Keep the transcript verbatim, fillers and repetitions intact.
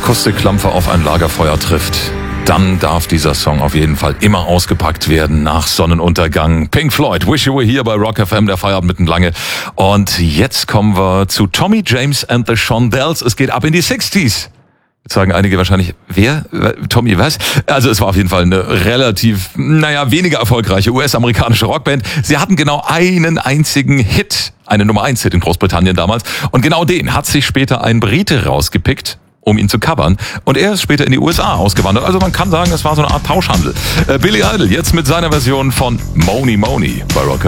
Akustikklampfe auf ein Lagerfeuer trifft, dann darf dieser Song auf jeden Fall immer ausgepackt werden nach Sonnenuntergang. Pink Floyd, Wish You Were Here bei Rock F M, der Feierabend mitten lange. Und jetzt kommen wir zu Tommy James and the Shondells. Es geht ab in die sechziger. Jetzt sagen einige wahrscheinlich, wer? Tommy, was? Also es war auf jeden Fall eine relativ, naja, weniger erfolgreiche U S-amerikanische Rockband. Sie hatten genau einen einzigen Hit, eine Nummer eins Hit in Großbritannien damals. Und genau den hat sich später ein Brite rausgepickt, um ihn zu covern. Und er ist später in die U S A ausgewandert. Also man kann sagen, es war so eine Art Tauschhandel. Äh, Billy Idol jetzt mit seiner Version von Money Money bei Rock F M.